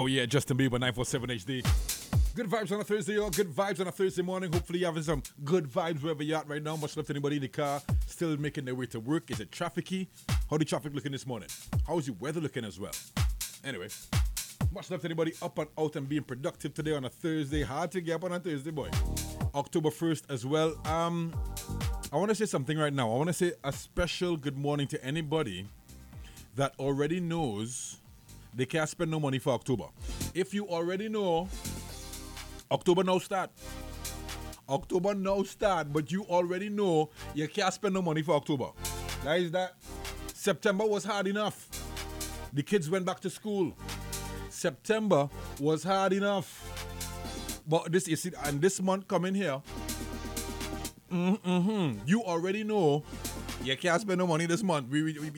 yeah, Justin Bieber, 947 HD. Good vibes on a Thursday, y'all. Good vibes on a Thursday morning. Hopefully, you're having some good vibes wherever you're at right now. Much love to anybody in the car still making their way to work. Is it trafficy? How the traffic looking this morning? How is your weather looking as well? Anyway, much love to anybody up and out and being productive today on a Thursday. Hard to get up on a Thursday, boy. October 1st as well. I want to say something right now. I want to say a special good morning to anybody that already knows they can't spend no money for October. If you already know, October now start. October now start, but you already know you can't spend no money for October. That is that. September was hard enough. The kids went back to school. September was hard enough. But this is it, and this month coming here, you already know you can't spend no money this month.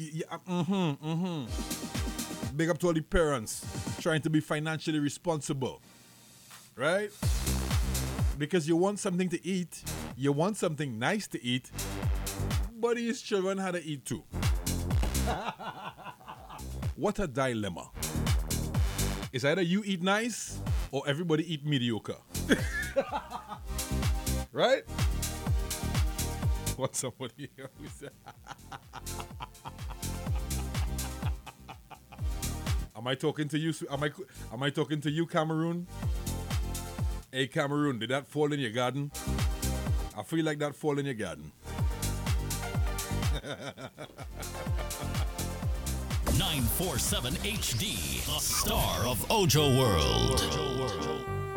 Big up to all the parents trying to be financially responsible. Right? Because you want something to eat, you want something nice to eat, but his children had to eat too. What a dilemma. It's either you eat nice or everybody eat mediocre. Right? What somebody else said. Am I talking to you? Am I talking to you, Cameroon? Hey, Cameroon, did that fall in your garden? I feel like that fall in your garden. 947 HD, the star of Ojo World.